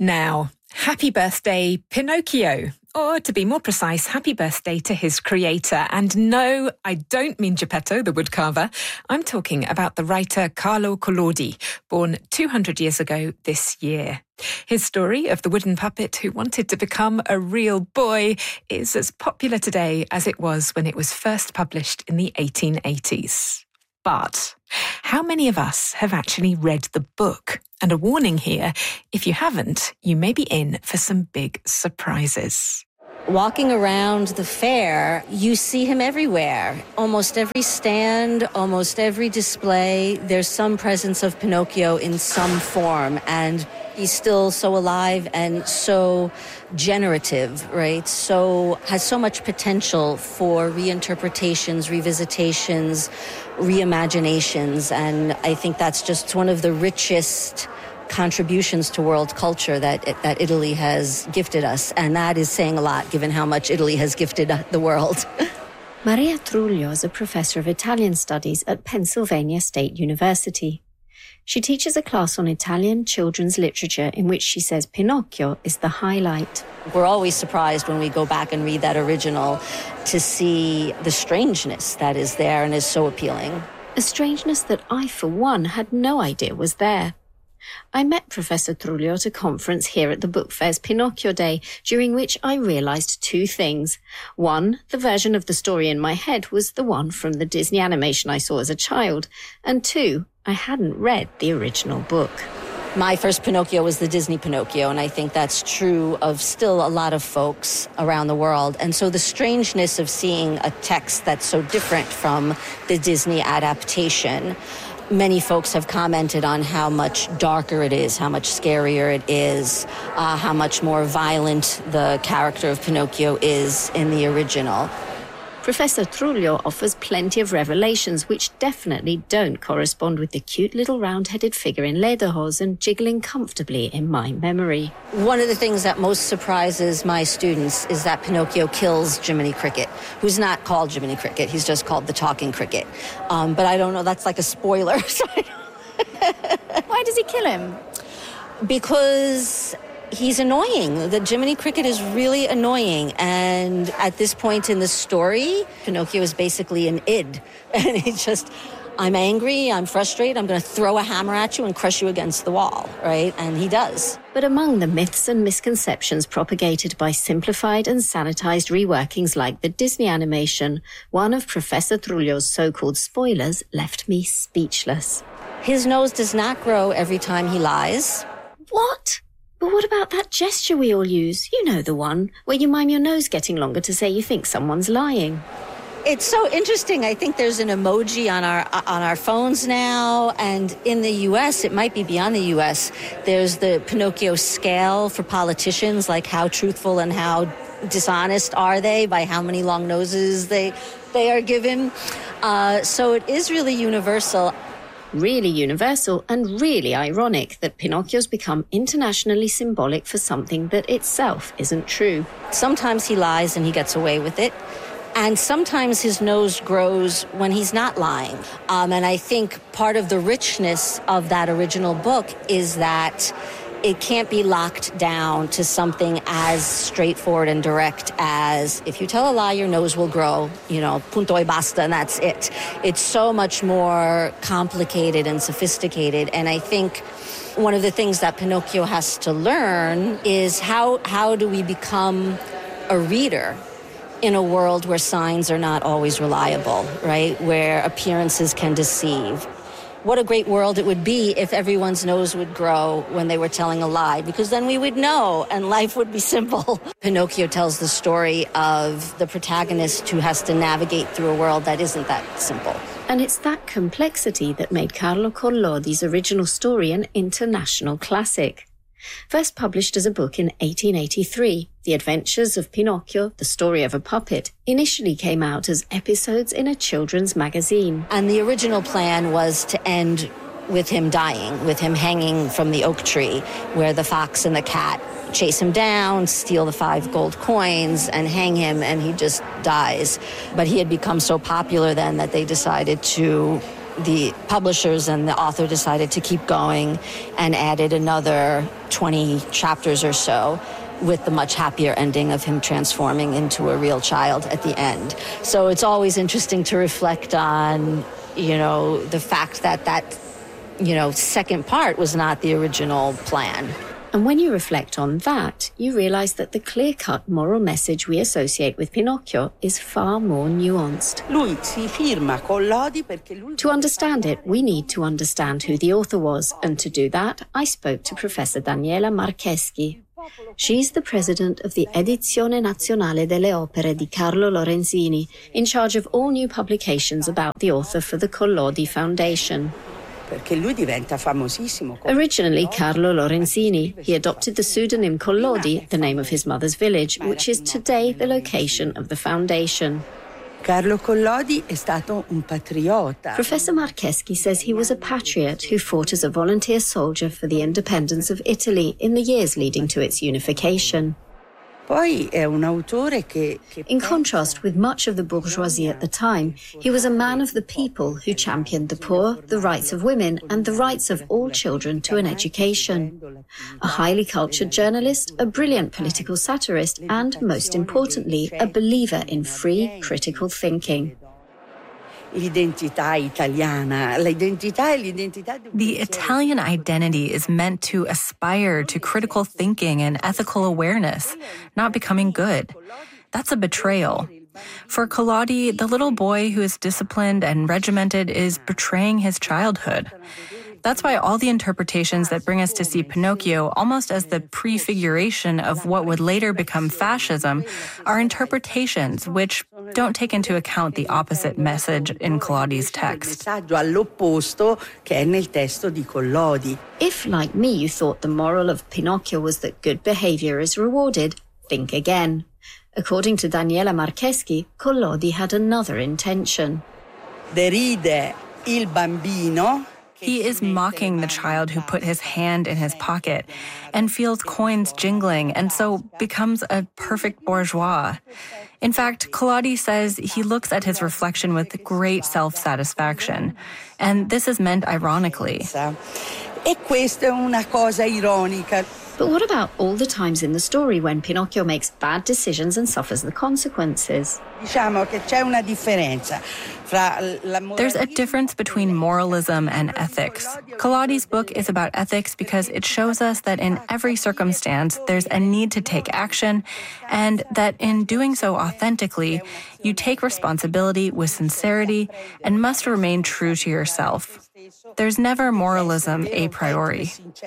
Now, happy birthday, Pinocchio. Or to be more precise, happy birthday to his creator. And no, I don't mean Geppetto, the woodcarver. I'm talking about the writer Carlo Collodi, born 200 years ago this year. His story of the wooden puppet who wanted to become a real boy is as popular today as it was when it was first published in the 1880s. But how many of us have actually read the book? And a warning here, if you haven't, you may be in for some big surprises. Walking around the fair, you see him everywhere. Almost every stand, almost every display, there's some presence of Pinocchio in some form. And he's still so alive and so generative, right? So has so much potential for reinterpretations, revisitations, reimaginations. And I think that's just one of the richest contributions to world culture that Italy has gifted us. And that is saying a lot, given how much Italy has gifted the world. Maria Truglio is a professor of Italian studies at Pennsylvania State University. She teaches a class on Italian children's literature in which she says Pinocchio is the highlight. We're always surprised when we go back and read that original to see the strangeness that is there and is so appealing. A strangeness that I, for one, had no idea was there. I met Professor Truglio at a conference here at the Book Fair's Pinocchio Day, during which I realised two things. One, the version of the story in my head was the one from the Disney animation I saw as a child. And two, I hadn't read the original book. My first Pinocchio was the Disney Pinocchio, and I think that's true of still a lot of folks around the world. And so the strangeness of seeing a text that's so different from the Disney adaptation, many folks have commented on how much darker it is, how much scarier it is, how much more violent the character of Pinocchio is in the original. Professor Truglio offers plenty of revelations which definitely don't correspond with the cute little round-headed figure in lederhosen jiggling comfortably in my memory. One of the things that most surprises my students is that Pinocchio kills Jiminy Cricket, who's not called Jiminy Cricket, he's just called the Talking Cricket. But I don't know, that's like a spoiler. Why does he kill him? Because he's annoying. The Jiminy Cricket is really annoying. And at this point in the story, Pinocchio is basically an id. And he's just, I'm angry, I'm frustrated, I'm going to throw a hammer at you and crush you against the wall, right? And he does. But among the myths and misconceptions propagated by simplified and sanitized reworkings like the Disney animation, one of Professor Truglio's so-called spoilers left me speechless. His nose does not grow every time he lies. What? But what about that gesture we all use? You know the one, where you mime your nose getting longer to say you think someone's lying. It's so interesting. I think there's an emoji on our phones now, and in the U.S., it might be beyond the U.S., there's the Pinocchio scale for politicians, like how truthful and how dishonest are they by how many long noses they are given. So it is really universal. Really universal and really ironic that Pinocchio's become internationally symbolic for something that itself isn't true. Sometimes he lies and he gets away with it. And sometimes his nose grows when he's not lying. And I think part of the richness of that original book is that it can't be locked down to something as straightforward and direct as if you tell a lie, your nose will grow, punto e basta, and that's it. It's so much more complicated and sophisticated. And I think one of the things that Pinocchio has to learn is how do we become a reader in a world where signs are not always reliable, right? Where appearances can deceive. What a great world it would be if everyone's nose would grow when they were telling a lie, because then we would know and life would be simple. Pinocchio tells the story of the protagonist who has to navigate through a world that isn't that simple. And it's that complexity that made Carlo Collodi's original story an international classic. First published as a book in 1883, The Adventures of Pinocchio, The Story of a Puppet, initially came out as episodes in a children's magazine. And the original plan was to end with him dying, with him hanging from the oak tree, where the fox and the cat chase him down, steal the 5 gold coins, and hang him, and he just dies. But he had become so popular then that they decided to the publishers and the author decided to keep going and added another 20 chapters or so with the much happier ending of him transforming into a real child at the end. So it's always interesting to reflect on, the fact that second part was not the original plan. And when you reflect on that, you realize that the clear-cut moral message we associate with Pinocchio is far more nuanced. To understand it, we need to understand who the author was, and to do that, I spoke to Professor Daniela Marcheschi. She's the president of the Edizione Nazionale delle Opere di Carlo Lorenzini, in charge of all new publications about the author for the Collodi Foundation. Originally Carlo Lorenzini, he adopted the pseudonym Collodi, the name of his mother's village, which is today the location of the foundation. Carlo Collodi è stato un patriota. Professor Marcheschi says he was a patriot who fought as a volunteer soldier for the independence of Italy in the years leading to its unification. In contrast with much of the bourgeoisie at the time, he was a man of the people who championed the poor, the rights of women, and the rights of all children to an education. A highly cultured journalist, a brilliant political satirist, and, most importantly, a believer in free, critical thinking. The Italian identity is meant to aspire to critical thinking and ethical awareness, not becoming good. That's a betrayal. For Collodi, the little boy who is disciplined and regimented is betraying his childhood. That's why all the interpretations that bring us to see Pinocchio almost as the prefiguration of what would later become fascism are interpretations which don't take into account the opposite message in Collodi's text. If, like me, you thought the moral of Pinocchio was that good behavior is rewarded, think again. According to Daniela Marcheschi, Collodi had another intention. Deride il bambino. He is mocking the child who put his hand in his pocket and feels coins jingling and so becomes a perfect bourgeois. In fact, Collodi says he looks at his reflection with great self-satisfaction, and this is meant ironically. E questa è una cosa ironica. But what about all the times in the story when Pinocchio makes bad decisions and suffers the consequences? There's a difference between moralism and ethics. Collodi's book is about ethics because it shows us that in every circumstance there's a need to take action, and that in doing so authentically, you take responsibility with sincerity and must remain true to yourself. There's never moralism a priori.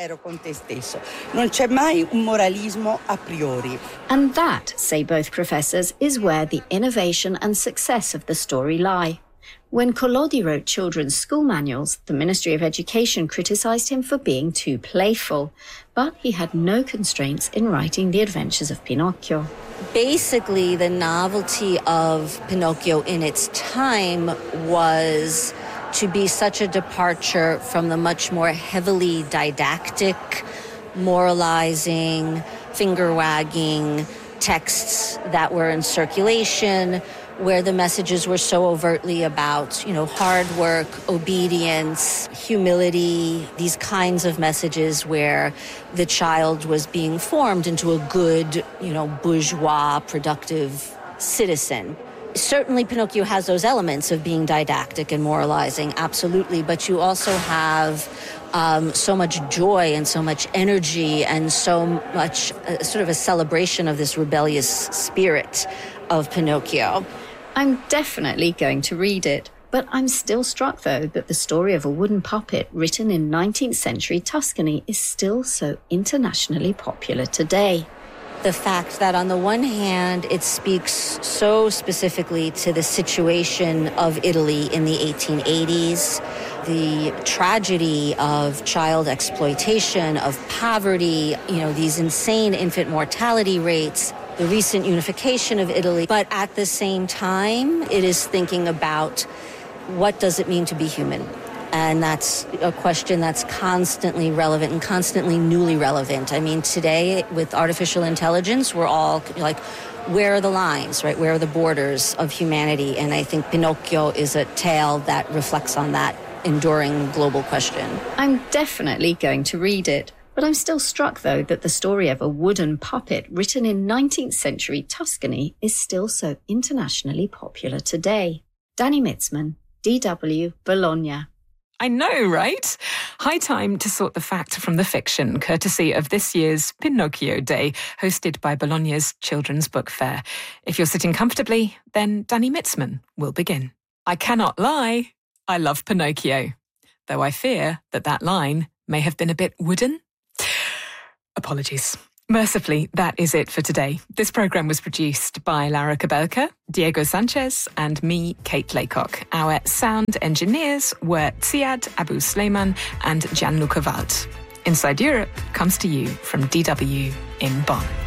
And that, say both professors, is where the innovation and success of the story lie. When Collodi wrote children's school manuals, the Ministry of Education criticized him for being too playful, but he had no constraints in writing The Adventures of Pinocchio. Basically, the novelty of Pinocchio in its time was to be such a departure from the much more heavily didactic, moralizing, finger-wagging texts that were in circulation, where the messages were so overtly about, hard work, obedience, humility, these kinds of messages where the child was being formed into a good, bourgeois, productive citizen. Certainly, Pinocchio has those elements of being didactic and moralizing, absolutely, but you also have so much joy and so much energy and so much sort of a celebration of this rebellious spirit of Pinocchio. I'm definitely going to read it, but I'm still struck, though, that the story of a wooden puppet written in 19th century Tuscany is still so internationally popular today. The fact that on the one hand, it speaks so specifically to the situation of Italy in the 1880s, the tragedy of child exploitation, of poverty, these insane infant mortality rates, the recent unification of Italy. But at the same time, it is thinking about what does it mean to be human? And that's a question that's constantly relevant and constantly newly relevant. I mean, today with artificial intelligence, we're all like, where are the lines, right? Where are the borders of humanity? And I think Pinocchio is a tale that reflects on that enduring global question. I'm definitely going to read it. But I'm still struck, though, that the story of a wooden puppet written in 19th century Tuscany is still so internationally popular today. Danny Mitzman, DW, Bologna. I know, right? High time to sort the fact from the fiction, courtesy of this year's Pinocchio Day, hosted by Bologna's Children's Book Fair. If you're sitting comfortably, then Danny Mitzman will begin. I cannot lie, I love Pinocchio, though I fear that line may have been a bit wooden. Apologies. Mercifully, that is it for today. This programme was produced by Laura Kabelka, Diego Sanchez and me, Kate Laycock. Our sound engineers were Ziad Abu Sleiman and Gianluca Wald. Inside Europe comes to you from DW in Bonn.